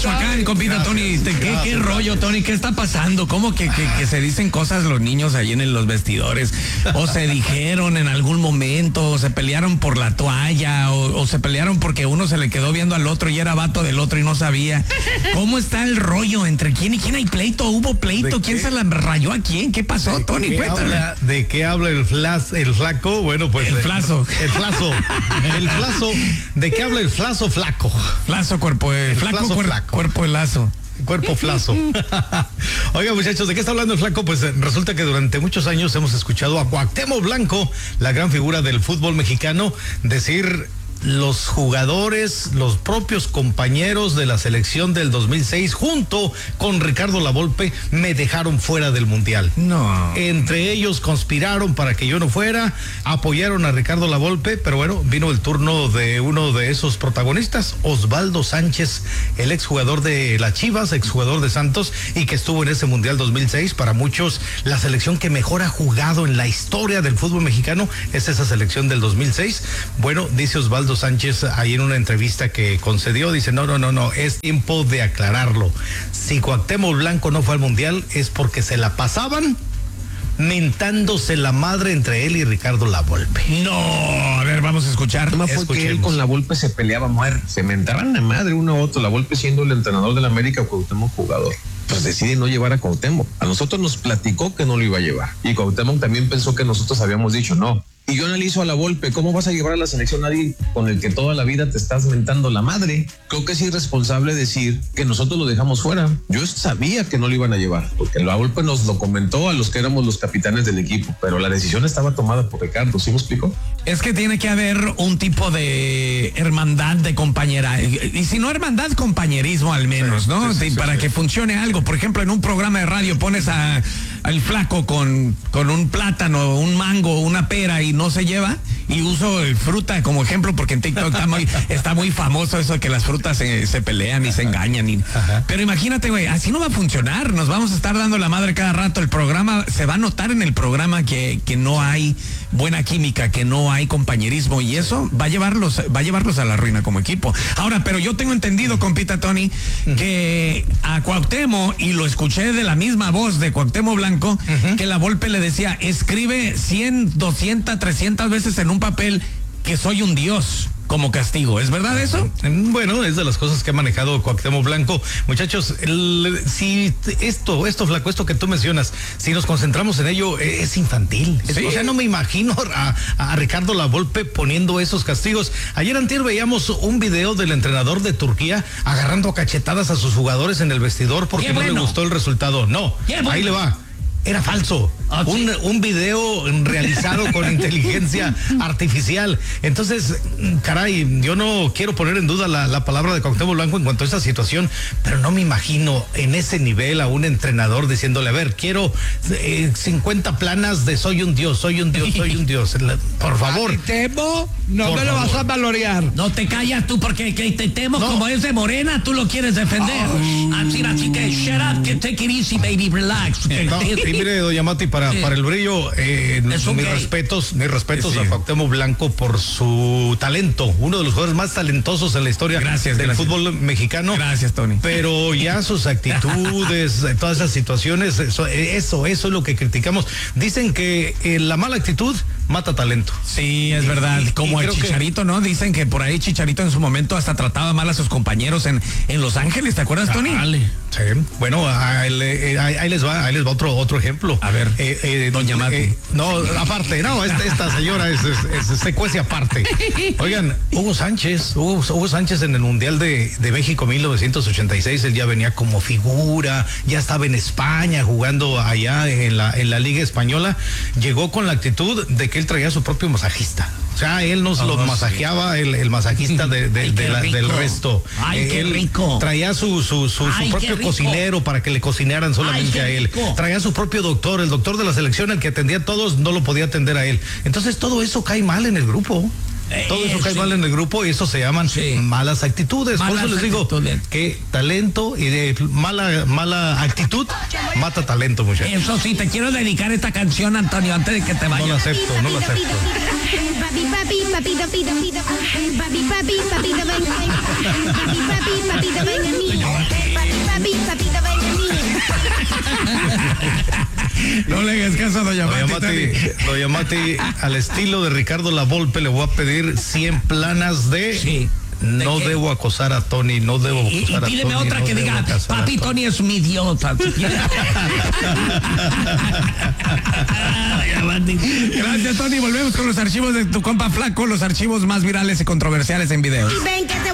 Michoacán, compita Tony. ¿Qué rollo, Tony? ¿Qué está pasando? ¿Cómo que se dicen cosas los niños ahí en los vestidores? ¿O se dijeron en algún momento? ¿O se pelearon por la toalla? ¿O se pelearon porque uno se le quedó viendo al otro y era vato del otro y no sabía? ¿Cómo está el rollo? ¿Entre quién y quién hay pleito? ¿Hubo pleito? ¿Quién se la rayó a quién? ¿Qué pasó, Tony? ¿De qué habla el flaco? Bueno, pues... El flazo. El flazo. ¿De qué habla el flazo flaco? Flazo, cuerpo, flaco, cuerpo, el lazo. Cuerpo flazo. Oiga, muchachos, ¿de qué está hablando el flaco? Pues resulta que durante muchos años hemos escuchado a Cuauhtémoc Blanco, la gran figura del fútbol mexicano, decir: los jugadores, los propios compañeros de la selección del 2006, junto con Ricardo Lavolpe, me dejaron fuera del Mundial. No. Entre ellos conspiraron para que yo no fuera, apoyaron a Ricardo Lavolpe, pero bueno, vino el turno de uno de esos protagonistas, Osvaldo Sánchez, el exjugador de las Chivas, exjugador de Santos, y que estuvo en ese Mundial 2006. Para muchos, la selección que mejor ha jugado en la historia del fútbol mexicano es esa selección del 2006. Bueno, dice Osvaldo Sánchez ahí en una entrevista que concedió, dice: no, es tiempo de aclararlo. Si Cuauhtémoc Blanco no fue al Mundial es porque se la pasaban mentándose la madre entre él y Ricardo Lavolpe. No, a ver, vamos a escuchar. El tema fue que él con Lavolpe se peleaba, se mentaban la madre uno a otro, Lavolpe siendo el entrenador del América, Cuauhtémoc jugador. Pues decide no llevar a Cuauhtémoc. A nosotros nos platicó que no lo iba a llevar, y Cuauhtémoc también pensó que nosotros habíamos dicho no. Y yo analizo a Lavolpe: ¿cómo vas a llevar a la selección a alguien con el que toda la vida te estás mentando la madre? Creo que es irresponsable decir que nosotros lo dejamos fuera. Yo sabía que no lo iban a llevar, porque Lavolpe nos lo comentó a los que éramos los capitanes del equipo, pero la decisión estaba tomada por Ricardo. ¿Sí me explico? Es que tiene que haber un tipo de hermandad, de compañera, y si no hermandad, compañerismo al menos, ¿no? Para que funcione algo. Por ejemplo, en un programa de radio pones al flaco con un plátano, un mango, una pera, y no se lleva, y uso el fruta como ejemplo porque en TikTok está muy famoso eso de que las frutas se pelean y se engañan. Pero imagínate, güey, así no va a funcionar. Nos vamos a estar dando la madre cada rato. El programa, se va a notar en el programa que no hay buena química, que no hay compañerismo, y eso va a llevarlos a la ruina como equipo. Ahora, pero yo tengo entendido, compita Tony, que a Cuauhtémoc, y lo escuché de la misma voz de Cuauhtémoc Blanco, que Lavolpe le decía: escribe 100, 200, 300 veces en un papel que soy un dios como castigo. ¿Es verdad eso? Bueno, es de las cosas que ha manejado Cuauhtémoc Blanco. Muchachos, si esto flaco, esto que tú mencionas, si nos concentramos en ello, es infantil. Sí. O sea, no me imagino a Ricardo Lavolpe poniendo esos castigos. Ayer antier veíamos un video del entrenador de Turquía agarrando a cachetadas a sus jugadores en el vestidor porque no le gustó el resultado. No, ahí le va. Era falso. Un video realizado con inteligencia artificial. Entonces, caray, yo no quiero poner en duda la palabra de Cuauhtémoc Blanco en cuanto a esta situación, pero no me imagino en ese nivel a un entrenador diciéndole: a ver, quiero 50 planas de soy un dios. Por favor. Temo, no me lo vas a valorear. No te callas tú, porque te temo, como es de Morena, tú lo quieres defender. Así que shut up, que take it easy, baby, relax. Y mire, doña Mati, para el brillo, mis respetos a Cuauhtémoc Blanco por su talento, uno de los jugadores más talentosos en la historia del fútbol mexicano. Gracias, Tony. Pero ya sus actitudes, todas esas situaciones, eso es lo que criticamos. Dicen que la mala actitud mata talento. Sí, es verdad. Como el Chicharito, ¿no? Dicen que por ahí Chicharito en su momento hasta trataba mal a sus compañeros en Los Ángeles. ¿Te acuerdas, Tony? Sí. Bueno, ahí les va otro ejemplo. A ver, doña Mati. No, aparte, no, esta señora se cuece aparte. Oigan, Hugo Sánchez en el Mundial de México 1986, él ya venía como figura, ya estaba en España jugando allá en la Liga Española. Llegó con la actitud de que él traía su propio masajista. O sea, él nos lo masajeaba, el masajista del resto. Ay, qué rico. Traía su propio cocinero para que le cocinaran solamente a él. Traía su propio doctor, el doctor de la selección, el que atendía a todos, no lo podía atender a él. Entonces todo eso cae mal en el grupo. Todo eso cae mal en el grupo, y eso se llaman malas actitudes. Por eso les digo que talento y de mala actitud mata talento, muchachos. Eso sí, te quiero dedicar esta canción, Antonio, antes de que te vayas. No la acepto. Papi, papi, papito, pito, pito. Papi, papi, papito, ven, ven. Papi, papi, papito, ven a mí. Papi, papi, papito, ven a mí. No le hagas caso a Doña Mati. Doña Mati, al estilo de Ricardo La Volpe, le voy a pedir 100 planas de... Sí. No debo acosar a Tony, no debo acosar a Tony. Y pídeme otra no que debo diga, acosar a papi, Tony es un idiota. Gracias, Tony. Volvemos con los archivos de tu compa Flaco, los archivos más virales y controversiales en videos. Ven que te